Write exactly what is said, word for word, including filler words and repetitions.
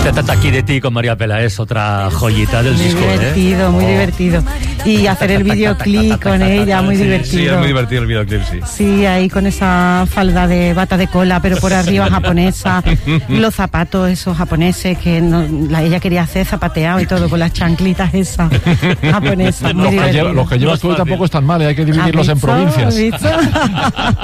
Tata aquí de ti con María Peláez, otra joyita del muy disco. Muy divertido, ¿eh? muy oh. divertido. Y hacer el videoclip con ella, muy sí, divertido. Sí, es muy divertido el videoclip, sí. Sí, ahí con esa falda de bata de cola, pero por arriba japonesa. Los zapatos esos japoneses que no, la, ella quería hacer zapateado y todo, con las chanclitas esas japonesas. Muy los, que divertido. lleva, los que llevas tú tampoco están mal, ¿eh? Hay que dividirlos en ¿Has visto? provincias. ¿Has visto?